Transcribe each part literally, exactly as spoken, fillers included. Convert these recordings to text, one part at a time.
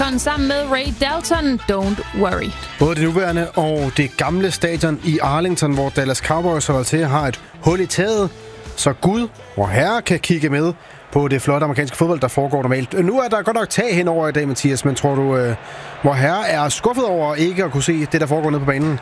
Akon sammen med Ray Dalton, Don't Worry. Både det nuværende og det gamle stadion i Arlington, hvor Dallas Cowboys holder til, har et hul i taget, så Gud og Herre kan kigge med på det flotte amerikanske fodbold, der foregår normalt. Nu er der godt nok tag henover i dag, Mathias, men tror du, øh, hvor Herre er skuffet over ikke at kunne se det, der foregår nede på banen?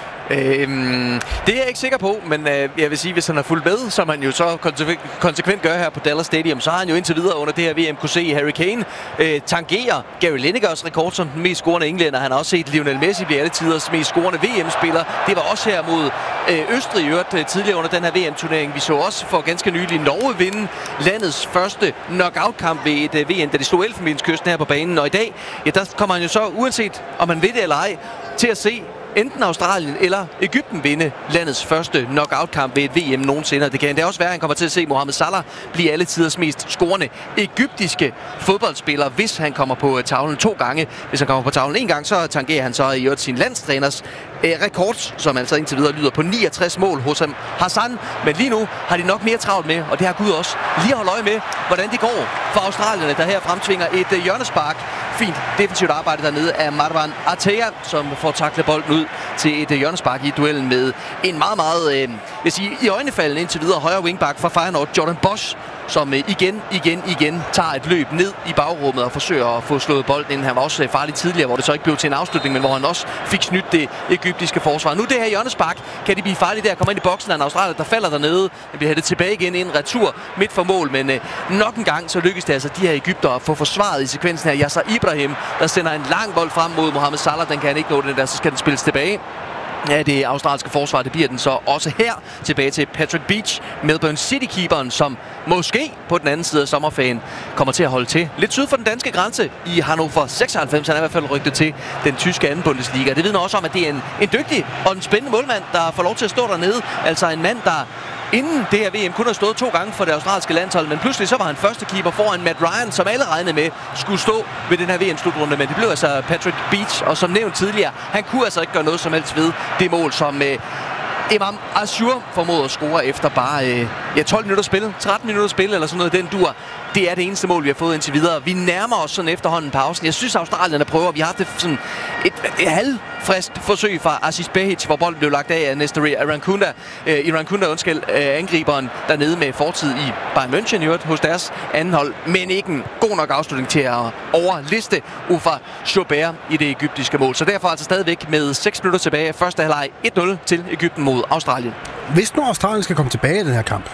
Øhm, det er jeg ikke sikker på, men øh, jeg vil sige, hvis han har fulgt med, som han jo så konsekvent, konsekvent gør her på Dallas Stadium, så har han jo indtil videre under det her V M kunne se Harry Kane øh, tangere Gary Linekers rekord som den mest scorende englænder. Han har også set Lionel Messi blive alle tiders mest scorende V M-spiller. Det var også her mod øh, Østrig i øvrigt øh, tidligere under den her V M-turnering. Vi så også for ganske nylig Norge vinde landets første knockout-kamp ved et øh, V M, da de slog Elfenbenskysten her på banen. Og i dag, ja, der kommer han jo så, uanset om man ved det eller ej, til at se enten Australien eller Egypten vinde landets første knockout-kamp ved et V M nogensinde. Det kan endda også være, at han kommer til at se Mohamed Salah blive alle tiders mest scorende egyptiske fodboldspiller, hvis han kommer på tavlen to gange. Hvis han kommer på tavlen en gang, så tangerer han så i øvrigt sin landstræners eh, rekord, som altså indtil videre lyder på niogtres mål hos ham Hassan. Men lige nu har de nok mere travlt med, og det har Gud også, lige at holde øje med, hvordan det går for australierne, der her fremtvinger et uh, hjørnespark. Fint defensivt arbejde dernede af Marwan Atea, som får taklet bolden ud til et uh, hjørnespark i duellen med en meget, meget, øh, vil sige, i øjnefaldende indtil videre højre wingback fra Feyenoord, Jordan Bosch, som øh, igen, igen, igen tager et løb ned i bagrummet og forsøger at få slået bolden ind. Han var også øh, farlig tidligere, hvor det så ikke blev til en afslutning, men hvor han også fik snydt det egyptiske forsvar. Nu det her hjørnespark, kan de blive farlige der, kommer ind i boksen af en australier, der falder dernede. Den bliver hættet tilbage igen, en retur midt for mål, men øh, nok en gang så lykkes det altså de her egypter at få forsvaret i sekvensen her. Yasser Ibrahim, der sender en lang bold frem mod Mohamed Salah, den kan han ikke nå den der, så skal den spilles tilbage. Ja, det australske forsvar, det bliver den så også her. Tilbage til Patrick Beach, Melbourne City-keeperen, som måske på den anden side af sommerferien kommer til at holde til lidt syd for den danske grænse i Hannover seksoghalvfems. Han er i hvert fald rygtet til den tyske anden Bundesliga. Det vidner også om, at det er en, en dygtig og en spændende målmand, der får lov til at stå dernede. Altså en mand, der inden det her V M kun har stået to gange for det australske landshold, men pludselig så var han første keeper foran Matt Ryan, som alle regnede med skulle stå ved den her V M-slutrunde, men det blev altså Patrick Beach, og som nævnt tidligere, han kunne altså ikke gøre noget som helst ved det mål, som øh, Imam Ashur formåede at score efter bare øh, ja, tolv minutter spil, tretten minutter spil eller sådan noget, den dur. Det er det eneste mål, vi har fået indtil videre. Vi nærmer os sådan efterhånden pausen. Jeg synes, Australierne prøver. Vi har haft et, sådan et, et halvfriskt forsøg fra Aziz Behic, hvor bolden blev lagt af af Nestor Irankunda. Øh, Irankunda, undskyld, øh, angriberen dernede med fortid i Bayern München, jo, hos deres anden hold. Men ikke en god nok afslutning til at overliste Ufa Joubert i det egyptiske mål. Så derfor altså stadigvæk med seks minutter tilbage. Første halvleg et nul til Egypten mod Australien. Hvis nu Australien skal komme tilbage i den her kamp,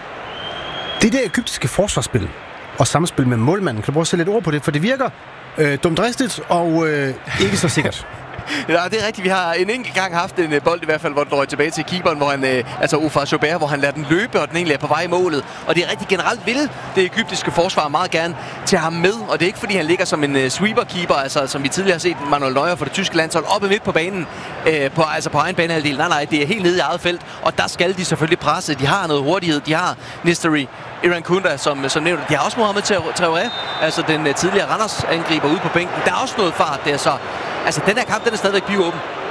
det der egyptiske forsvarsspil og samspil med målmanden, kan du prøve at sætte lidt ord på det? For det virker øh, dumdristigt og øh, ikke så sikkert. Ja, det er rigtigt. Vi har en enkelt gang haft en bold i hvert fald, hvor den røg tilbage til keeperen, hvor han, øh, altså Ufa Joubert, hvor han lader den løbe, og den egentlig er på vej i målet. Og det er rigtig generelt vil det egyptiske forsvar meget gerne til ham med, og det er ikke fordi han ligger som en øh, sweeper-keeper, altså som vi tidligere har set Manuel Neuer for det tyske landshold, oppe midt på banen, øh, på, altså på egen banehalvdel. Nej, nej, det er helt nede i eget felt, og der skal de selvfølgelig presse. De har noget hurtighed, de har Nestori Irankunda, som, som nævnt. De har også Mohamed Traoré, altså den uh, tidligere Randers angriber ude på bænken. Der er også noget fart der, så altså den her kamp, den er stadigvæk pivåben.